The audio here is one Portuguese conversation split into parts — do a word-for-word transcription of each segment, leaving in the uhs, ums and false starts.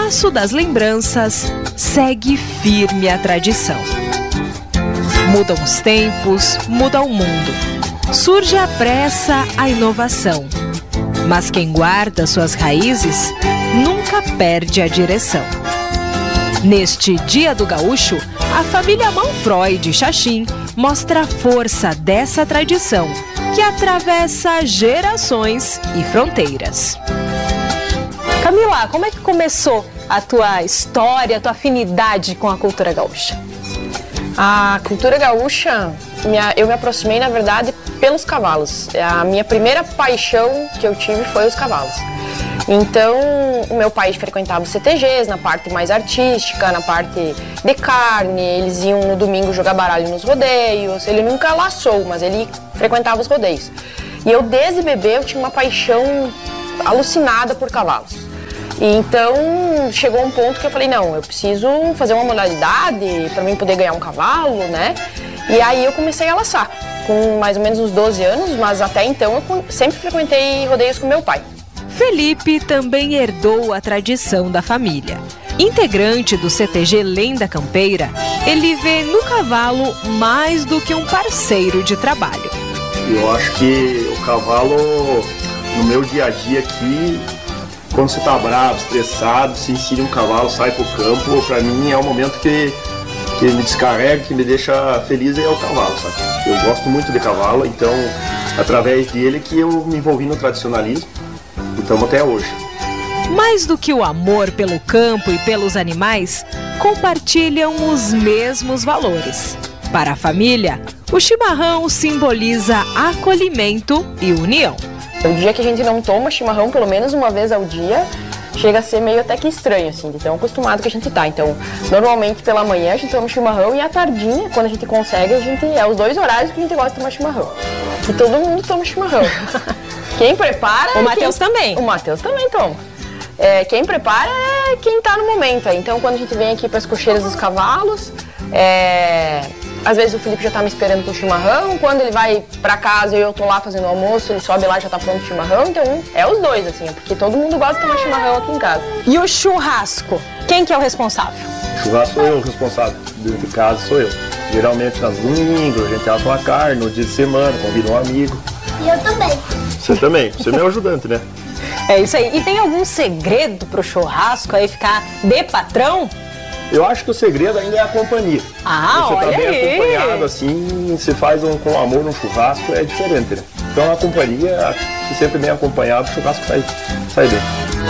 Paço das Lembranças segue firme a tradição. Mudam os tempos, muda o mundo. Surge à pressa a inovação. Mas quem guarda suas raízes nunca perde a direção. Neste Dia do Gaúcho, a família Manfroy de Xaxim mostra a força dessa tradição que atravessa gerações e fronteiras. Camila, como é que começou a tua história, a tua afinidade com a cultura gaúcha? A cultura gaúcha, eu me aproximei, na verdade, pelos cavalos. A minha primeira paixão que eu tive foi os cavalos. Então, o meu pai frequentava os C T Gs, na parte mais artística, na parte de carne. Eles iam no domingo jogar baralho nos rodeios. Ele nunca laçou, mas ele frequentava os rodeios. E eu, desde bebê, eu tinha uma paixão alucinada por cavalos. E então, chegou um ponto que eu falei, não, eu preciso fazer uma modalidade para mim poder ganhar um cavalo, né? E aí eu comecei a laçar, com mais ou menos uns doze anos, mas até então eu sempre frequentei rodeios com meu pai. Felipe também herdou a tradição da família. Integrante do C T G Lenda Campeira, ele vê no cavalo mais do que um parceiro de trabalho. Eu acho que o cavalo, no meu dia a dia aqui, quando você tá bravo, estressado, se insere um cavalo, sai pro campo, pra mim é um momento que, que me descarrega, que me deixa feliz, é o cavalo, sabe? Eu gosto muito de cavalo, então através dele que eu me envolvi no tradicionalismo, então até hoje. Mais do que o amor pelo campo e pelos animais, compartilham os mesmos valores. Para a família, o chimarrão simboliza acolhimento e união. O dia que a gente não toma chimarrão pelo menos uma vez ao dia, chega a ser meio até que estranho, assim, de tão acostumado que a gente tá. Então, normalmente pela manhã a gente toma chimarrão e à tardinha, quando a gente consegue, a gente é os dois horários que a gente gosta de tomar chimarrão. E todo mundo toma chimarrão. Quem prepara... O Matheus quem... também. O Matheus também toma. É, quem prepara é quem tá no momento. Então, quando a gente vem aqui para as cocheiras dos cavalos, é... às vezes o Felipe já tá me esperando com o chimarrão, quando ele vai pra casa e eu tô lá fazendo o almoço, ele sobe lá e já tá pronto o chimarrão, então é os dois, assim, porque todo mundo gosta de tomar chimarrão aqui em casa. E o churrasco, quem que é o responsável? Churrasco sou eu, o responsável dentro de casa sou eu. Geralmente nas domingos, a gente assa uma carne, no dia de semana, convida um amigo. E eu também. Você também, você é meu ajudante, né? É isso aí. E tem algum segredo pro churrasco aí ficar de patrão? Eu acho que o segredo ainda é a companhia. Ah, você olha tá bem aí. acompanhado assim, você faz um, com amor um churrasco, é diferente, né? Então a companhia, se sempre bem acompanhado, o churrasco sai, sai bem.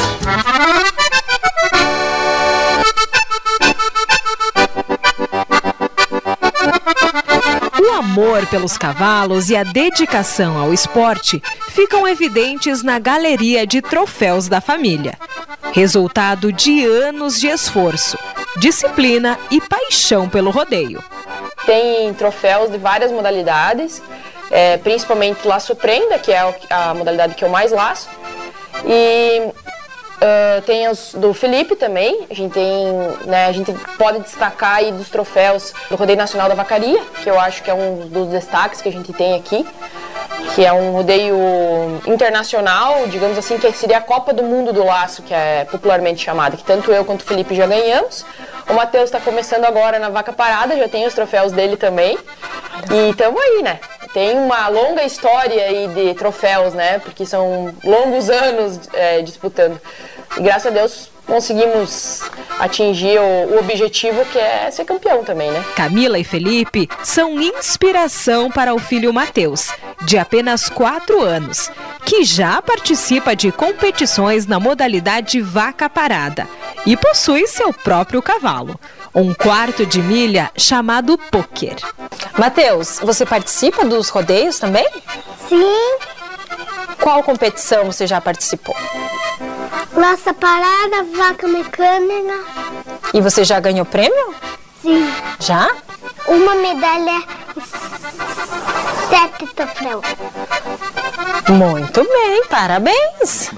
O amor pelos cavalos e a dedicação ao esporte ficam evidentes na galeria de troféus da família. Resultado de anos de esforço, disciplina e paixão pelo rodeio. Tem troféus de várias modalidades, é, principalmente laço prenda, que é a modalidade que eu mais laço. E uh, tem os do Felipe também, a gente, tem, né, a gente pode destacar aí dos troféus do Rodeio Nacional da Vacaria, que eu acho que é um dos destaques que a gente tem aqui, que é um rodeio internacional, digamos assim, que seria a Copa do Mundo do Laço, que é popularmente chamada, que tanto eu quanto o Felipe já ganhamos. O Matheus está começando agora na Vaca Parada, já tem os troféus dele também. E estamos aí, né? Tem uma longa história aí de troféus, né? Porque são longos anos é, disputando. E graças a Deus conseguimos atingir o, o objetivo, que é ser campeão também, né? Camila e Felipe são inspiração para o filho Matheus, de apenas quatro anos, que já participa de competições na modalidade vaca parada e possui seu próprio cavalo, um quarto de milha chamado Poker. Matheus, você participa dos rodeios também? Sim. Qual competição você já participou? Laça parada, vaca mecânica. E você já ganhou prêmio? Sim. Já? Uma medalha e sete troféus. Muito bem, parabéns.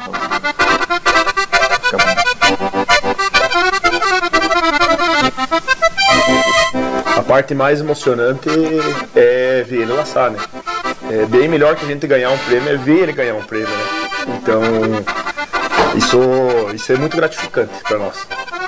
A parte mais emocionante é ver ele laçar, né? É bem melhor que a gente ganhar um prêmio, é ver ele ganhar um prêmio, né? Então, isso, isso é muito gratificante para nós.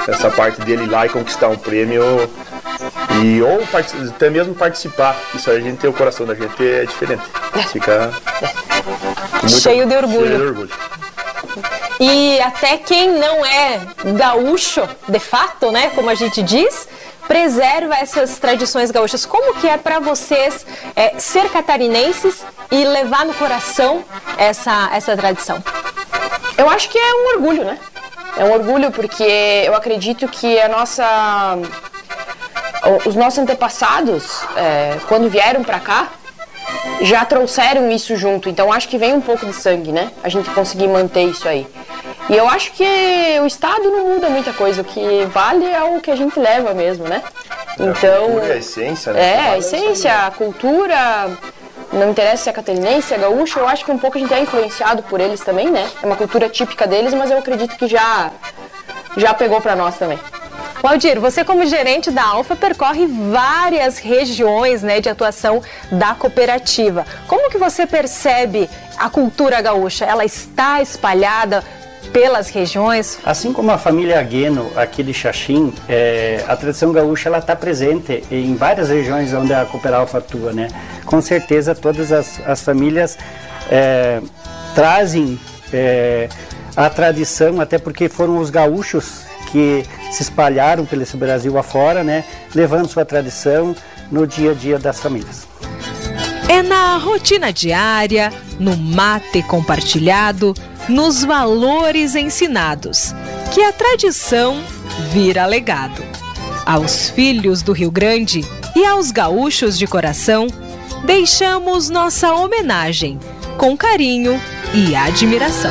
essa parte dele ir lá e conquistar um prêmio e ou part- até mesmo participar. Isso aí a gente tem, o coração da gente é diferente. Fica muito, cheio de orgulho. Cheio de orgulho. E até quem não é gaúcho, de fato, né, como a gente diz, preserva essas tradições gaúchas. Como que é para vocês é, ser catarinenses e levar no coração essa, essa tradição? Eu acho que é um orgulho, né? É um orgulho porque eu acredito que a nossa, os nossos antepassados, é, quando vieram para cá, já trouxeram isso junto. Então acho que vem um pouco de sangue, né? A gente conseguir manter isso aí. E eu acho que o estado não muda muita coisa. O que vale é o que a gente leva mesmo, né? Então, a essência, né? É, a essência, a cultura. Não interessa se é catarinense, se é gaúcho, eu acho que um pouco a gente é influenciado por eles também, né? É uma cultura típica deles, mas eu acredito que já, já pegou para nós também. Waldir, você como gerente da Alfa percorre várias regiões, né, de atuação da cooperativa. Como que você percebe a cultura gaúcha? Ela está espalhada pelas regiões? Assim como a família Agueno aqui de Xaxim, é, a tradição gaúcha ela está presente em várias regiões onde a Cooper Alfa atua, né? Com certeza todas as, as famílias é, trazem é, a tradição, até porque foram os gaúchos que se espalharam pelo Brasil afora, né? Levando sua tradição no dia a dia das famílias. É na rotina diária, no mate compartilhado, nos valores ensinados, que a tradição vira legado. Aos filhos do Rio Grande e aos gaúchos de coração, deixamos nossa homenagem com carinho e admiração.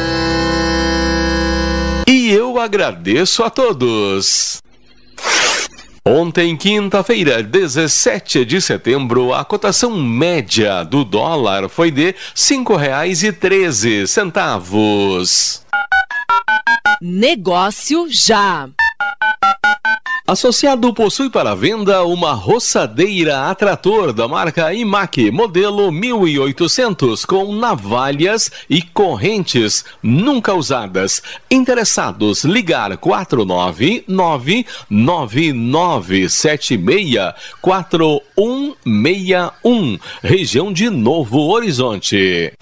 E eu agradeço a todos. Ontem, quinta-feira, dezessete de setembro, a cotação média do dólar foi de cinco reais e treze centavos. Negócio já. Associado possui para venda uma roçadeira a trator da marca Imac, modelo mil e oitocentos, com navalhas e correntes nunca usadas. Interessados, ligar quatro nove nove nove nove sete seis quatro um seis um, região de Novo Horizonte.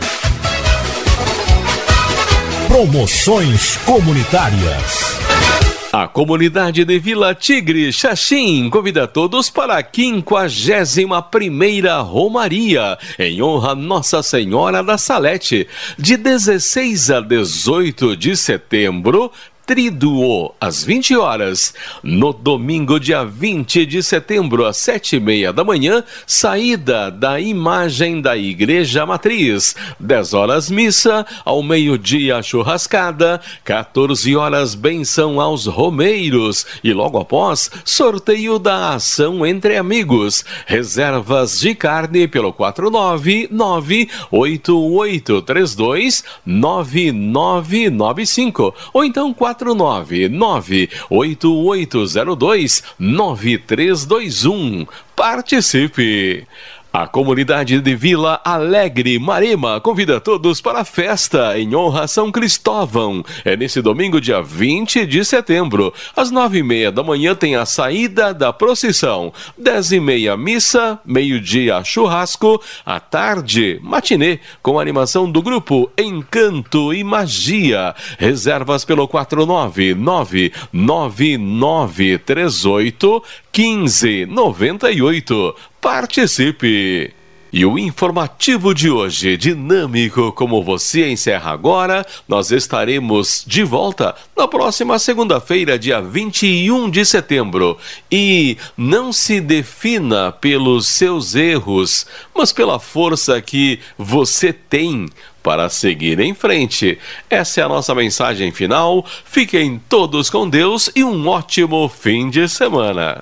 Promoções comunitárias. A comunidade de Vila Tigre, Xaxim, convida todos para a quinquagésima primeira Romaria, em honra a Nossa Senhora da Salete, de dezesseis a dezoito de setembro, Tríduo, às vinte horas. No domingo, dia vinte de setembro, às sete e meia da manhã, saída da imagem da Igreja Matriz. dez horas, missa. Ao meio-dia, churrascada. quatorze horas, benção aos romeiros. E logo após, sorteio da ação entre amigos. Reservas de carne pelo quatro nove nove oito oito três dois nove nove nove cinco ou então quatro nove nove oito oito zero dois nove três dois um. Participe! A comunidade de Vila Alegre, Marema, convida todos para a festa em honra a São Cristóvão. É nesse domingo, dia vinte de setembro. Às nove e meia da manhã tem a saída da procissão. Dez e meia, missa. Meio-dia, churrasco. À tarde, matinê, com a animação do grupo Encanto e Magia. Reservas pelo quatro nove nove nove nove três oito um cinco nove oito. Participe! E o informativo de hoje, dinâmico como você, encerra agora. Nós estaremos de volta na próxima segunda-feira, dia vinte e um de setembro. E não se defina pelos seus erros, mas pela força que você tem para seguir em frente. Essa é a nossa mensagem final. Fiquem todos com Deus e um ótimo fim de semana.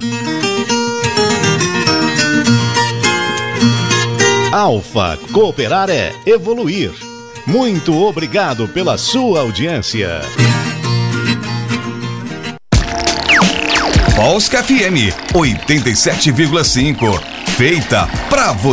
Alfa, cooperar é evoluir. Muito obrigado pela sua audiência. Polska F M oitenta e sete vírgula cinco, feita pra você.